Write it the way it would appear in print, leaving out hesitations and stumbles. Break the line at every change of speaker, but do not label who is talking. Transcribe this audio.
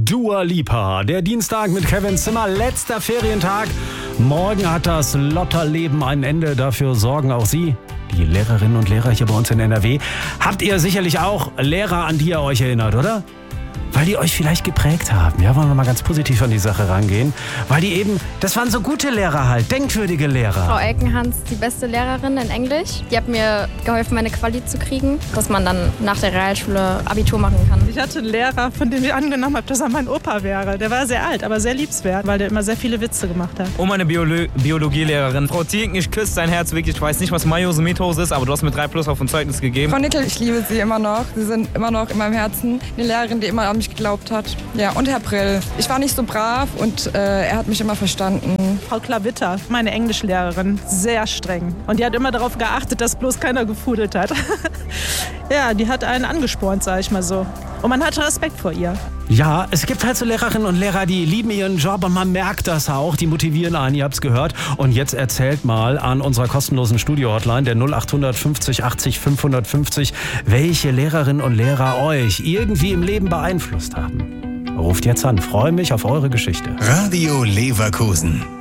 Dua Lipa. Der Dienstag mit Kevin Zimmer, letzter Ferientag. Morgen hat das Lotterleben ein Ende. Dafür sorgen auch Sie, die Lehrerinnen und Lehrer hier bei uns in NRW. Habt ihr sicherlich auch Lehrer, an die ihr euch erinnert, oder? Weil die euch vielleicht geprägt haben. Ja, wollen wir mal ganz positiv an die Sache rangehen. Weil die eben, das waren so gute Lehrer halt, denkwürdige Lehrer.
Frau Elkenhans, die beste Lehrerin in Englisch. Die hat mir geholfen, meine Quali zu kriegen, dass man dann nach der Realschule Abitur machen kann.
Ich hatte einen Lehrer, von dem ich angenommen habe, dass er mein Opa wäre. Der war sehr alt, aber sehr liebenswert, weil der immer sehr viele Witze gemacht hat.
Und meine Biologielehrerin. Frau Thielken, ich küsse dein Herz wirklich. Ich weiß nicht, was Meiose Methose ist, aber du hast mir 3+ auf ein Zeugnis gegeben.
Frau Nickel, ich liebe Sie immer noch. Sie sind immer noch in meinem Herzen. Eine Lehrerin, die immer an mich geglaubt hat. Ja, und Herr Brill. Ich war nicht so brav und er hat mich immer verstanden.
Frau Klavitter, meine Englischlehrerin, sehr streng. Und die hat immer darauf geachtet, dass bloß keiner gefudelt hat. Ja, die hat einen angespornt, sag ich mal so. Und man hatte Respekt vor ihr.
Ja, es gibt halt so Lehrerinnen und Lehrer, die lieben ihren Job und man merkt das auch. Die motivieren einen, ihr habt's gehört. Und jetzt erzählt mal an unserer kostenlosen Studio-Hotline, der 0800 50 80 550, welche Lehrerinnen und Lehrer euch irgendwie im Leben beeinflusst haben. Ruft jetzt an, freue mich auf eure Geschichte.
Radio Leverkusen.